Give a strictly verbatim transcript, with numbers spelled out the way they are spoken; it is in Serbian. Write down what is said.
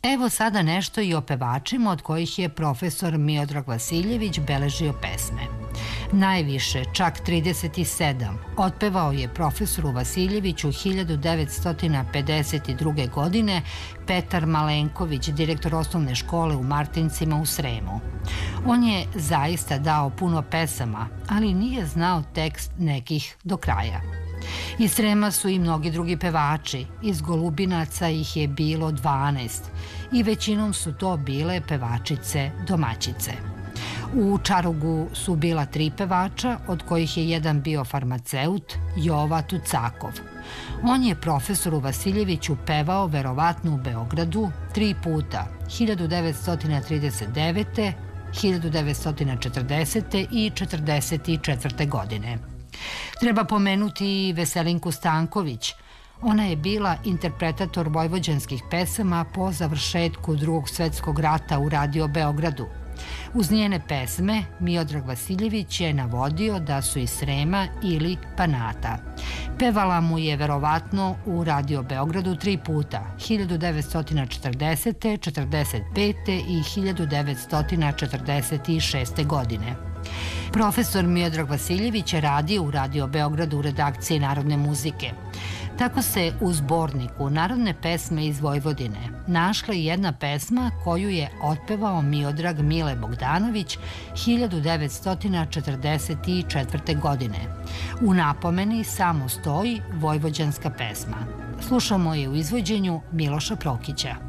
Evo sada nešto i o pevačima od kojih je profesor Miodrag Vasiljević beležio pesme. Najviše, čak trideset sedam, otpevao je profesoru Vasiljeviću hiljadu devetsto pedeset druge. godine Petar Malenković, direktor osnovne škole u Martincima u Sremu. On je zaista dao puno pesama, ali nije znao tekst nekih do kraja. Iz Srema su i mnogi drugi pevači, iz Golubinaca ih je bilo dvanaest i većinom su to bile pevačice domaćice. U Čarugu su bila tri pevača, od kojih je jedan bio farmaceut, Jova Tucakov. On je profesoru Vasiljeviću pevao verovatno u Beogradu tri puta, hiljadu devetsto trideset devete. hiljadu devetsto četrdesete. i četrdeset četvrte. godine. Treba pomenuti i Veselinku Stanković. Ona je bila interpretator vojvođanskih pesama po završetku Drugog svetskog rata u Radio Beogradu. Uz njene pesme Miodrag Vasiljević je navodio da su iz Srema ili Banata. Pevala mu je verovatno u Radio Beogradu tri puta, hiljadu devetsto četrdesete. četrdeset pete. i hiljadu devetsto četrdeset šeste. godine. Profesor Miodrag Vasiljević je radio u Radio Beogradu u redakciji Narodne muzike. Tako se u zborniku Narodne pesme iz Vojvodine našla i jedna pesma koju je otpevao Miodrag Mile Bogdanović hiljadu devetsto četrdeset četvrte. godine. U napomeni samo stoji vojvođanska pesma. Slušamo je u izvođenju Miloša Prokića.